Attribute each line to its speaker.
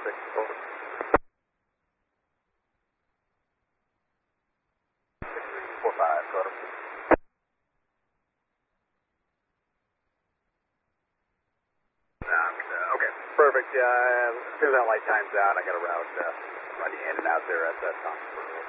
Speaker 1: 45, go ahead. Okay, perfect. As soon as that light times out, I got a route running in and out there at that time.